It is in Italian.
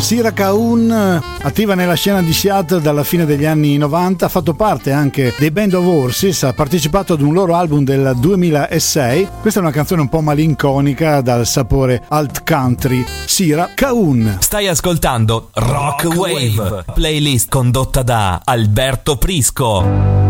Sira Kaun, attiva nella scena di Seattle dalla fine degli anni 90, ha fatto parte anche dei Band of Horses, ha partecipato ad un loro album del 2006. Questa è una canzone un po' malinconica dal sapore alt country. Sira Kaun. Stai ascoltando Rock Wave, playlist condotta da Alberto Prisco.